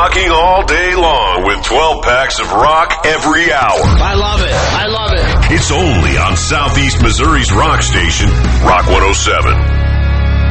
rocking all day long with 12 packs of rock every hour. I love it. I love it. It's only on Southeast Missouri's rock station, Rock 107.